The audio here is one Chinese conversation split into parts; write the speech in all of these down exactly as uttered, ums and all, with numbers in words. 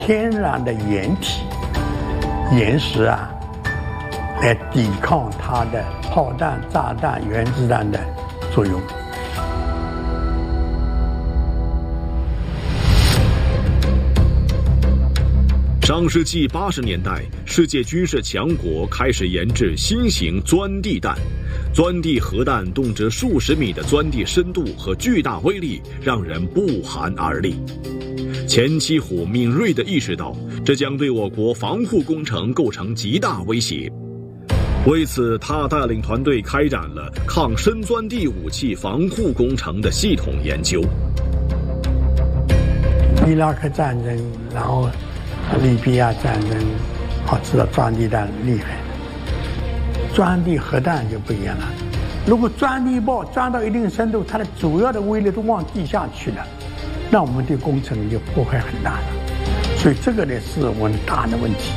天然的岩体、岩石啊，来抵抗它的炮弹、炸弹、原子弹的作用。 上世纪八十年代，世界军事强国开始研制新型钻地弹。钻地核弹动辄数十米的钻地深度和巨大威力，让人不寒而栗。钱其虎敏锐地意识到，这将对我国防护工程构成极大威胁。为此，他带领团队开展了抗深钻地武器防护工程的系统研究。 伊拉克战争，然后利比亚战争，好知道钻地弹厉害。钻地核弹就不一样了，如果钻地炮钻到一定深度，它的主要的威力都往地下去了，那我们对工程就破坏很大了。所以这个呢是我们大的问题。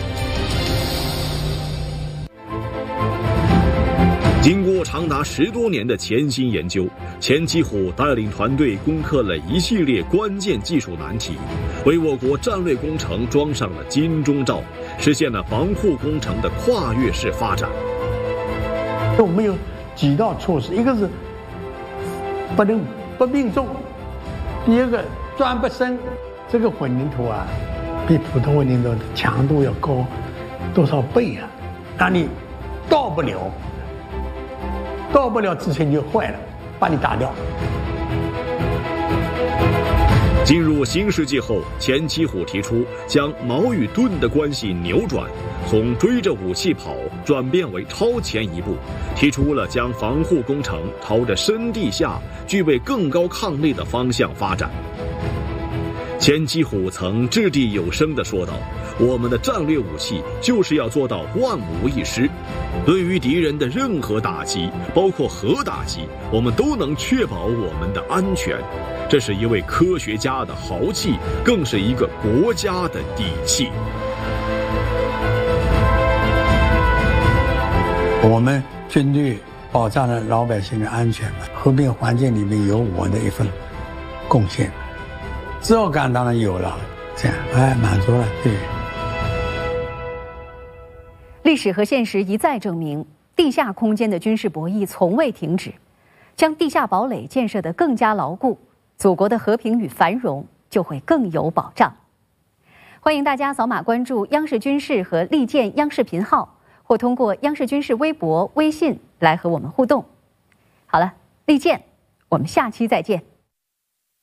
经过长达十多年的潜心研究，钱其虎带领团队攻克了一系列关键技术难题，为我国战略工程装上了金钟罩，实现了防护工程的跨越式发展。 我们有几道措施，一个是不能不命中，第二个钻不深。这个混凝土啊，比普通混凝土的强度要高多少倍啊？让你到不了，到不了之前就坏了，把你打掉。 进入新世纪后，钱其虎提出将矛与盾的关系扭转，从追着武器跑转变为超前一步，提出了将防护工程朝着深地下、具备更高抗力的方向发展。钱其虎曾掷地有声地说道：“我们的战略武器就是要做到万无一失，对于敌人的任何打击，包括核打击，我们都能确保我们的安全。”这是一位科学家的豪气，更是一个国家的底气。 我们军队保障了老百姓的安全嘛，和平环境里面有我的一份贡献，自豪感当然有了，这样哎满足了。对。 历史和现实一再证明，地下空间的军事博弈从未停止，将地下堡垒建设得更加牢固，祖国的和平与繁荣就会更有保障。欢迎大家扫码关注央视军事和利剑央视频号，或通过央视军事微博、微信来和我们互动。好了，利剑，我们下期再见。